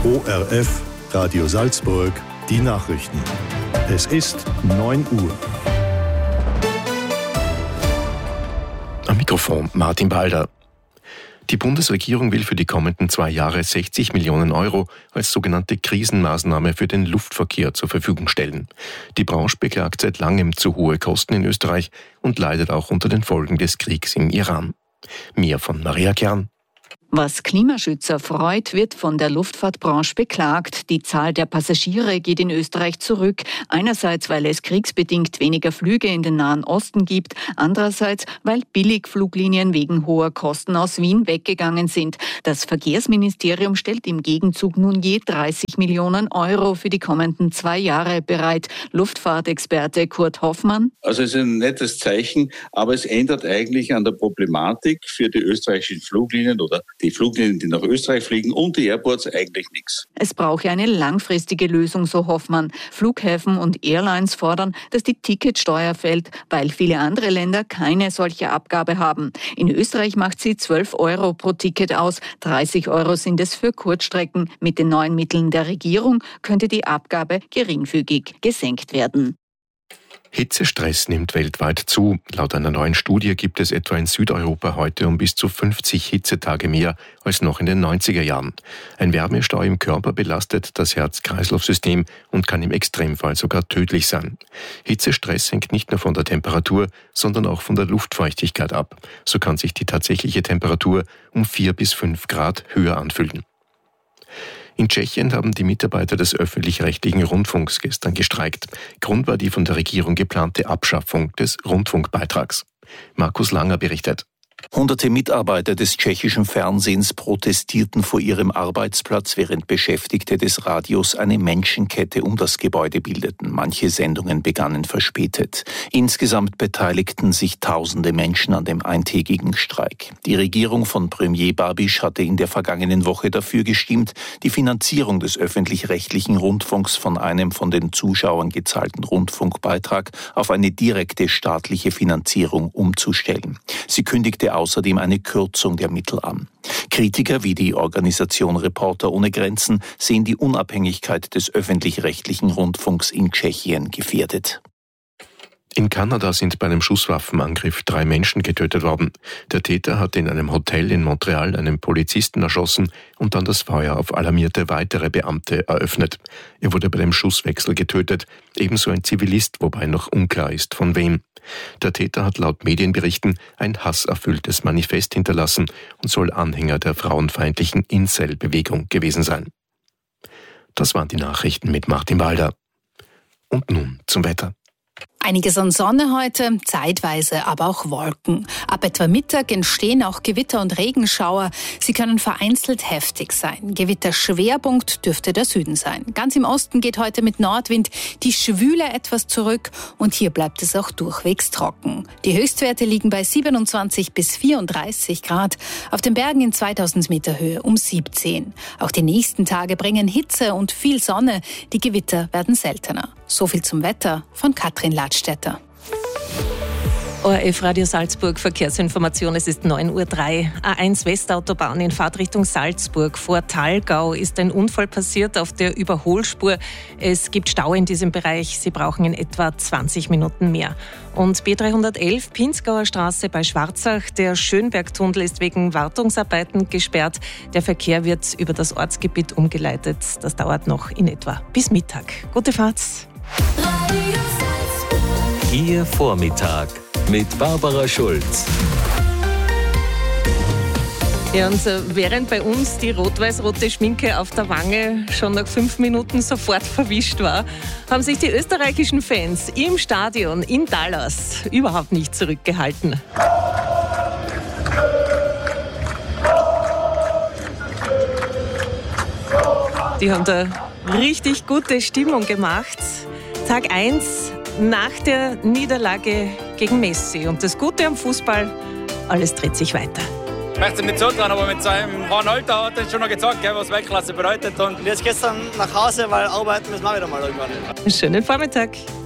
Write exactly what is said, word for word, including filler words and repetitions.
O R F, Radio Salzburg, die Nachrichten. Es ist neun Uhr. Am Mikrofon Martin Balder. Die Bundesregierung will für die kommenden zwei Jahre sechzig Millionen Euro als sogenannte Krisenmaßnahme für den Luftverkehr zur Verfügung stellen. Die Branche beklagt seit langem zu hohe Kosten in Österreich und leidet auch unter den Folgen des Kriegs im Iran. Mehr von Maria Kern. Was Klimaschützer freut, wird von der Luftfahrtbranche beklagt. Die Zahl der Passagiere geht in Österreich zurück. Einerseits, weil es kriegsbedingt weniger Flüge in den Nahen Osten gibt. Andererseits, weil Billigfluglinien wegen hoher Kosten aus Wien weggegangen sind. Das Verkehrsministerium stellt im Gegenzug nun je dreißig Millionen Euro für die kommenden zwei Jahre bereit. Luftfahrtexperte Kurt Hoffmann. Also es ist ein nettes Zeichen, aber es ändert eigentlich an der Problematik für die österreichischen Fluglinien oder die Fluglinien, die nach Österreich fliegen und die Airports eigentlich nichts. Es brauche eine langfristige Lösung, so Hoffmann. Flughäfen und Airlines fordern, dass die Ticketsteuer fällt, weil viele andere Länder keine solche Abgabe haben. In Österreich macht sie zwölf Euro pro Ticket aus. dreißig Euro sind es für Kurzstrecken. Mit den neuen Mitteln der Regierung könnte die Abgabe geringfügig gesenkt werden. Hitzestress nimmt weltweit zu. Laut einer neuen Studie gibt es etwa in Südeuropa heute um bis zu fünfzig Hitzetage mehr als noch in den neunziger Jahren. Ein Wärmestau im Körper belastet das Herz-Kreislauf-System und kann im Extremfall sogar tödlich sein. Hitzestress hängt nicht nur von der Temperatur, sondern auch von der Luftfeuchtigkeit ab. So kann sich die tatsächliche Temperatur um vier bis fünf Grad höher anfühlen. In Tschechien haben die Mitarbeiter des öffentlich-rechtlichen Rundfunks gestern gestreikt. Grund war die von der Regierung geplante Abschaffung des Rundfunkbeitrags. Markus Langer berichtet. Hunderte Mitarbeiter des tschechischen Fernsehens protestierten vor ihrem Arbeitsplatz, während Beschäftigte des Radios eine Menschenkette um das Gebäude bildeten. Manche Sendungen begannen verspätet. Insgesamt beteiligten sich tausende Menschen an dem eintägigen Streik. Die Regierung von Premier Babiš hatte in der vergangenen Woche dafür gestimmt, die Finanzierung des öffentlich-rechtlichen Rundfunks von einem von den Zuschauern gezahlten Rundfunkbeitrag auf eine direkte staatliche Finanzierung umzustellen. Sie kündigte außerdem eine Kürzung der Mittel an. Kritiker wie die Organisation Reporter ohne Grenzen sehen die Unabhängigkeit des öffentlich-rechtlichen Rundfunks in Tschechien gefährdet. In Kanada sind bei einem Schusswaffenangriff drei Menschen getötet worden. Der Täter hatte in einem Hotel in Montreal einen Polizisten erschossen und dann das Feuer auf alarmierte weitere Beamte eröffnet. Er wurde bei dem Schusswechsel getötet, ebenso ein Zivilist, wobei noch unklar ist, von wem. Der Täter hat laut Medienberichten ein hasserfülltes Manifest hinterlassen und soll Anhänger der frauenfeindlichen Incel-Bewegung gewesen sein. Das waren die Nachrichten mit Martin Balder. Und nun zum Wetter. Einiges an Sonne heute, zeitweise aber auch Wolken. Ab etwa Mittag entstehen auch Gewitter und Regenschauer. Sie können vereinzelt heftig sein. Gewitterschwerpunkt dürfte der Süden sein. Ganz im Osten geht heute mit Nordwind die Schwüle etwas zurück und hier bleibt es auch durchwegs trocken. Die Höchstwerte liegen bei siebenundzwanzig bis vierunddreißig Grad, auf den Bergen in zweitausend Meter Höhe um siebzehn. Auch die nächsten Tage bringen Hitze und viel Sonne. Die Gewitter werden seltener. So viel zum Wetter von Katrin Ladstätter. O R F Radio Salzburg, Verkehrsinformation, es ist neun Uhr drei. A eins Westautobahn in Fahrtrichtung Salzburg. Vor Thalgau ist ein Unfall passiert auf der Überholspur. Es gibt Stau in diesem Bereich. Sie brauchen in etwa zwanzig Minuten mehr. Und B dreihundertelf Pinzgauer Straße bei Schwarzach. Der Schönbergtunnel ist wegen Wartungsarbeiten gesperrt. Der Verkehr wird über das Ortsgebiet umgeleitet. Das dauert noch in etwa bis Mittag. Gute Fahrt. Ihr Vormittag mit Barbara Schulz. Ja, und während bei uns die rot-weiß-rote Schminke auf der Wange schon nach fünf Minuten sofort verwischt war, haben sich die österreichischen Fans im Stadion in Dallas überhaupt nicht zurückgehalten. Die haben da richtig gute Stimmung gemacht. Tag eins nach der Niederlage gegen Messi. Und das Gute am Fußball, alles dreht sich weiter. Ich möchte nicht so dran, aber mit seinem Ronaldo hat er schon noch gezeigt, was Weltklasse bedeutet. Und jetzt gestern nach Hause, weil arbeiten müssen wir wieder mal irgendwann. Schönen Vormittag.